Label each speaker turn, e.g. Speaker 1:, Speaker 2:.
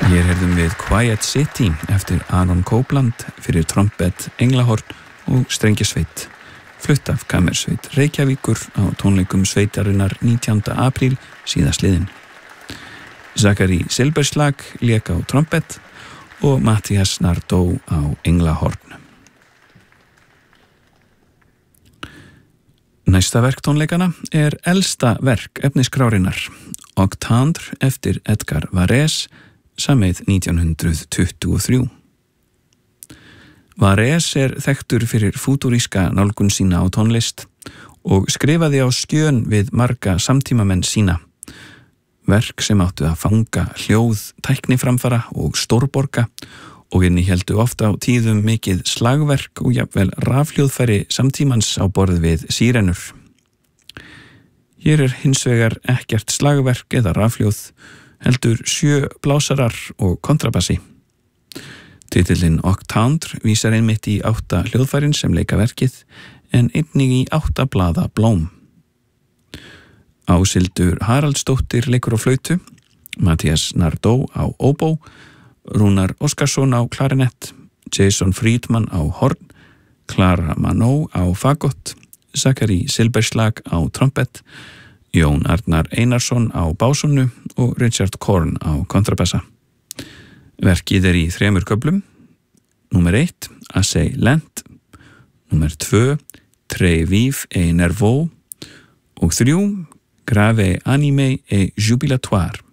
Speaker 1: Hér heyrðum við Quiet City eftir Aaron Copland fyrir trompet, englahorn og strengjasveit, flutt af kammersveit Reykjavíkur á tónleikum sveitarinnar 19. apríl síðastliðinn. Zachary Silberslag lék á trompet og Mathias Nardó á englahorn. Næsta verk tónleikana elsta verk efniskrárinnar, Octandre eftir Edgar Varèse, samið 1923. Varèse þekktur fyrir fútúríska nálgun sína á tónlist og skrifaði á skjön við marga samtímamenn sína. Verk sem áttu að fanga hljóð, tækniframfara og stórborga og innihéldu ofta á tíðum mikið slagverk og jafnvel rafhljóðfæri samtímans á borð við sírenur. Hér hins vegar ekkert slagverk eða rafhljóð, heldur 7 blásarar og kontrabassi. Titillinn Octandre vísar einmitt í 8 hljóðfærin sem leika verkið, en einnig í 8 blaða blóm. Áshildur Haraldsdóttir leikur á flautu, Mathias Nardó á óbó, Rúnar Óskarsson á klarinett, Jason Friedman á horn, Clara Manó á fagott, Zachary Silberslag á trompet, Jón Arnar Einarsson á básunu og Richard Korn á kontrabassa. Verkið í 3 köflum. Númer 1, Assez lent. Númer 2, Très vif et nerveux. Og 3, Grave animé et jubilatoire.